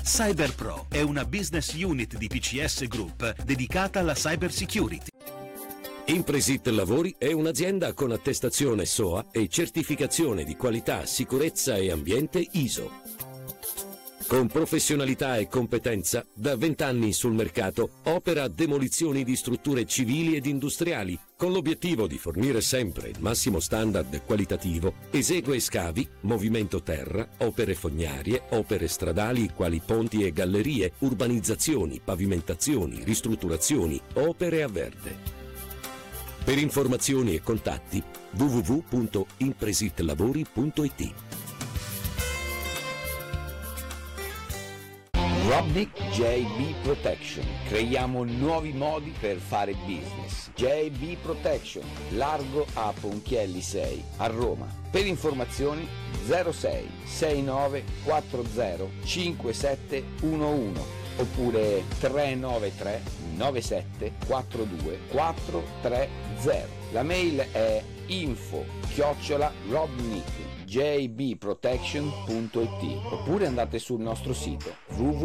CyberPro è una business unit di PCS Group dedicata alla cyber security. Impresit Lavori è un'azienda con attestazione SOA e certificazione di qualità, sicurezza e ambiente ISO. Con professionalità e competenza, da 20 anni sul mercato, opera demolizioni di strutture civili ed industriali, con l'obiettivo di fornire sempre il massimo standard qualitativo, esegue scavi, movimento terra, opere fognarie, opere stradali quali ponti e gallerie, urbanizzazioni, pavimentazioni, ristrutturazioni, opere a verde. Per informazioni e contatti www.impresitlavori.it. Robnik JB Protection. Creiamo nuovi modi per fare business. JB Protection, largo a Ponchielli 6 a Roma. Per informazioni 06 69 40 5711 oppure 393 97 42 430. La mail è info@robnikjbprotection.it oppure andate sul nostro sito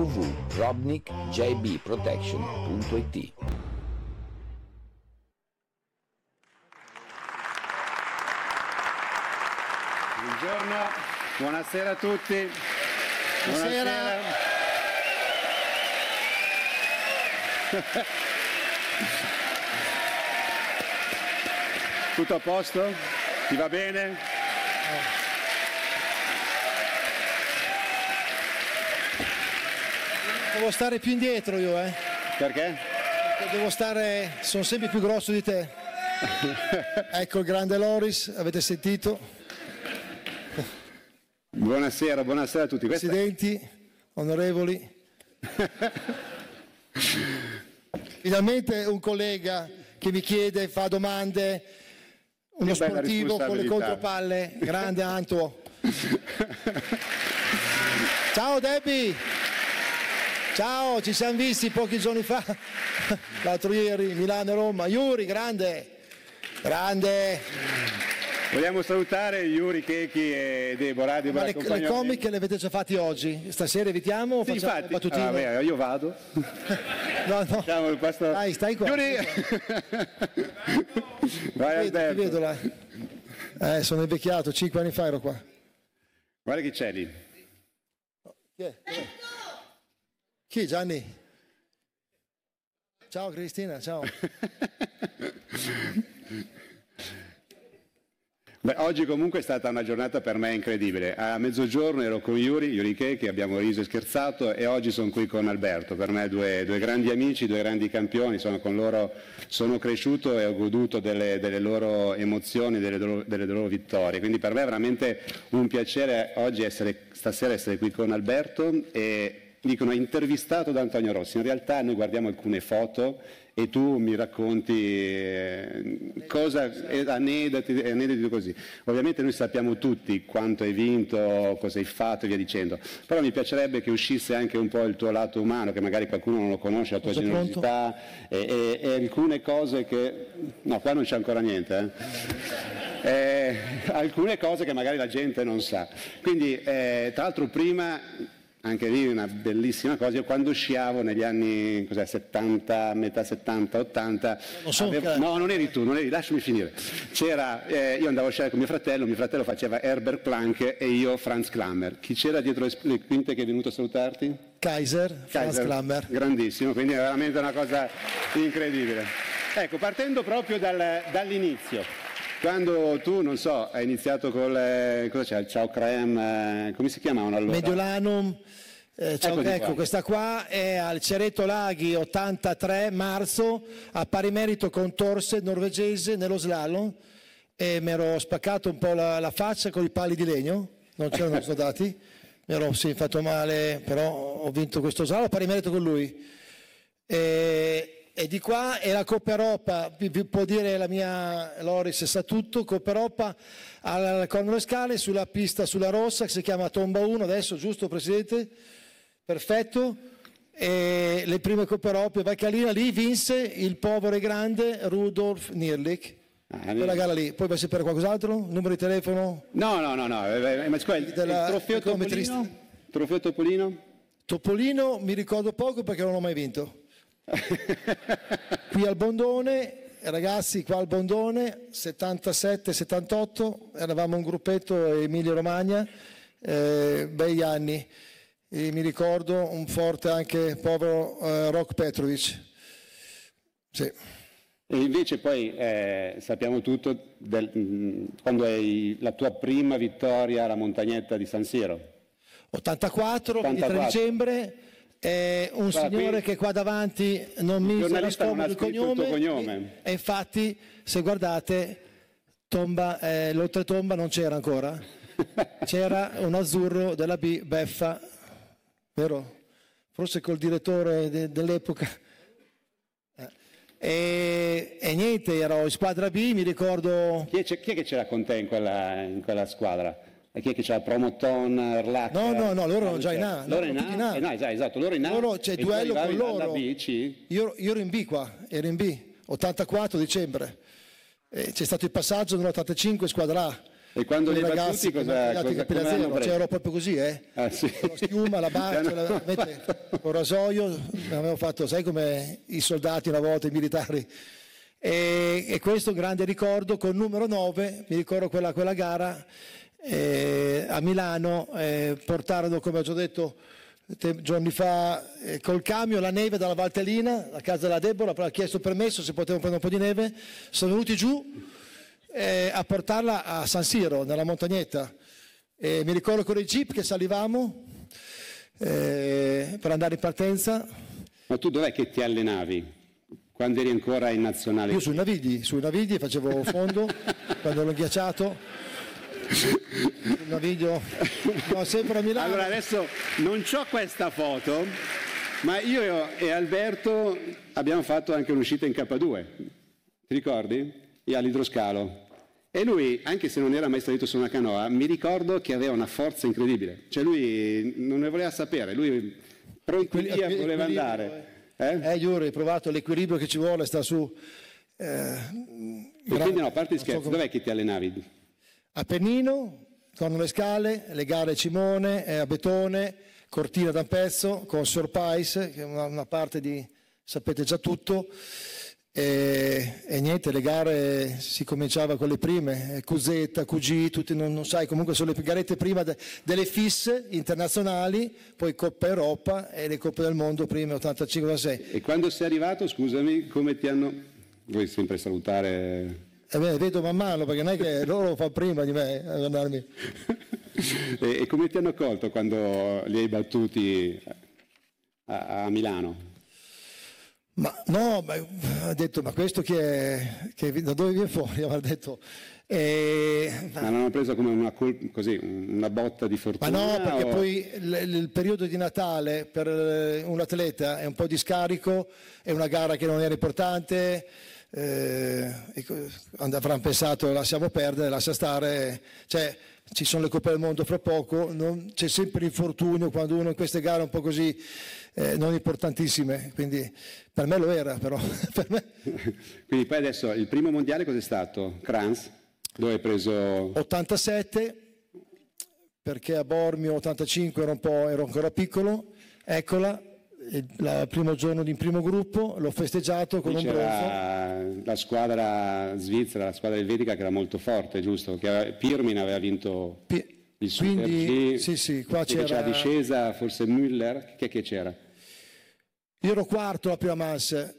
www.robnikjbprotection.it. Buongiorno, buonasera a tutti. Buonasera. Tutto a posto? Ti va bene? Devo stare più indietro io, Perché? Devo stare, sono sempre più grosso di te. Ecco il grande Loris, avete sentito? Buonasera, buonasera a tutti. Presidenti, onorevoli. Finalmente un collega che mi chiede, fa domande, uno sportivo con le contropalle, grande Anto. Ciao Debbie, ciao, ci siamo visti pochi giorni fa, l'altro ieri, Milano e Roma. Yuri, grande, grande. Vogliamo salutare Yuri, Kechi e Deborah. Ma le comiche le avete già fatti oggi? Stasera evitiamo o sì, facciamo infatti, battutine? Io vado. No. Dai, stai qua. Yuri! Vai, ti vedo là. Sono invecchiato, 5 anni fa ero qua. Guarda chi c'è lì. Chi è? Chi, Gianni? Ciao Cristina, ciao. Beh, oggi comunque è stata una giornata per me incredibile. A mezzogiorno ero con Yuri Che abbiamo riso e scherzato, e oggi sono qui con Alberto. Per me due grandi amici, due grandi campioni. Con loro sono cresciuto e ho goduto delle loro emozioni, delle loro vittorie. Quindi per me è veramente un piacere oggi stasera essere qui con Alberto. E dicono intervistato da Antonio Rossi. In realtà noi guardiamo alcune foto e tu mi racconti aneddoti così. Ovviamente noi sappiamo tutti quanto hai vinto, cosa hai fatto e via dicendo, però mi piacerebbe che uscisse anche un po' il tuo lato umano, che magari qualcuno non lo conosce, la tua generosità e alcune cose che... No, qua non c'è ancora niente. Alcune cose che magari la gente non sa. Quindi, tra l'altro prima... Anche lì una bellissima cosa, io quando sciavo negli anni 70, metà 70, 80, no, non eri tu, lasciami finire, io andavo a sciare con mio fratello faceva Herbert Planck e io Franz Klammer. Chi c'era dietro le quinte che è venuto a salutarti? Kaiser, Franz Klammer. Grandissimo, quindi è veramente una cosa incredibile. Ecco, partendo proprio dall'inizio. Quando tu, non so, hai iniziato cosa c'è? Il Ciao Creme, come si chiamavano allora? Mediolanum, ecco, questa qua è al Cereto Laghi, 83 marzo, a pari merito con Torse, norvegese, nello slalom, e mi ero spaccato un po' la faccia con i pali di legno, non c'erano soldati, mi ero fatto male, però ho vinto questo slalom, a pari merito con lui. E di qua è la Coppa Europa, può dire la mia Loris sa tutto, Coppa Europa al Corno Scale sulla pista sulla rossa che si chiama Tomba 1 adesso, giusto Presidente? Perfetto. E le prime Coppe Europa, Valcalina, lì vinse il povero e grande Rudolf Nierlich. Quella gara lì, poi vai a sapere qualcos'altro? Numero di telefono? No, ma scusa, il trofeo Topolino? Topolino mi ricordo poco perché non l'ho mai vinto. Qui al Bondone, ragazzi, qua al Bondone, 77-78, eravamo un gruppetto Emilia Romagna, bei anni. E mi ricordo un forte anche povero Rok Petrovic. Sì. E invece poi sappiamo tutto quando è la tua prima vittoria alla montagnetta di San Siro. 84, 23 dicembre, un signore che qua davanti non mi nasconde il cognome. E infatti, se guardate, l'oltretomba non c'era ancora, c'era un azzurro della B, Beffa, vero? Forse col direttore dell'epoca. E niente, ero in squadra B, mi ricordo. Chi è che c'era con te in quella squadra? E chi è che c'era? Promoton, Erlach? No, loro erano già in A. Loro in A? Esatto, loro in A. C'è duello con loro. B, C? Io ero in B qua, ero in B, 84 dicembre. C'è stato il passaggio nell'85 squadra A. E quando li ragazzi battuti c'ero proprio così, sì. Con la schiuma, la barca, con rasoio, avevo fatto, sai come i soldati una volta, i militari. E questo è un grande ricordo con numero 9, mi ricordo quella gara a Milano, portarono, come ho già detto giorni fa, col camion la neve dalla Valtellina, a casa della Deborah, ha chiesto permesso se potevano prendere un po' di neve, sono venuti giù a portarla a San Siro, nella montagnetta. Mi ricordo con i jeep che salivamo per andare in partenza. Ma tu dov'è che ti allenavi? Quando eri ancora in nazionale? Io sui Navigli facevo fondo, quando ero ghiacciato. Naviglio, no, sempre a Milano. Allora adesso non c'ho questa foto, ma io e Alberto abbiamo fatto anche un'uscita in K2, ti ricordi? Io all'idroscalo. E lui, anche se non era mai salito su una canoa, mi ricordo che aveva una forza incredibile. Cioè lui non ne voleva sapere, lui pronto via voleva andare. Io ho provato l'equilibrio che ci vuole, sta su. E quindi no, a parte di scherzi, dov'è che ti allenavi? Appennino, con le scale, le gare Cimone, a Betone, Cortina d'Ampezzo, con Sorpais, che è una parte di, sapete già tutto. E niente, le gare si cominciava con le prime, Cusetta, QG, tutti non sai, comunque sono le garette prima delle FIS internazionali, poi Coppa Europa e le Coppe del Mondo prime 85-86. E quando sei arrivato, scusami, come ti hanno... Vuoi sempre salutare... vedo man mano, perché non è che loro lo fanno prima di me a guardarmi. E come ti hanno accolto quando li hai battuti a Milano? Ma no, ha detto, ma questo chi è, da dove viene fuori? Ha detto. Ma non hanno preso come una botta di fortuna? Ma no, perché poi il periodo di Natale per un atleta è un po' di scarico, è una gara che non era importante, avranno pensato lasciamo perdere, lascia stare, cioè ci sono le Coppe del Mondo fra poco, c'è sempre l'infortunio quando uno in queste gare un po' così non importantissime, quindi per me lo era, però per me. Quindi poi adesso il primo mondiale cos'è stato? Kranz, dove hai preso? 87, perché a Bormio 85 ero ancora piccolo, eccola, il primo giorno di primo gruppo, l'ho festeggiato con un bronzo. La squadra svizzera, la squadra elvetica che era molto forte, giusto? Che Pirmin aveva vinto il Super G, sì, qua c'era la discesa, forse Müller, che c'era? Io ero quarto alla prima manche,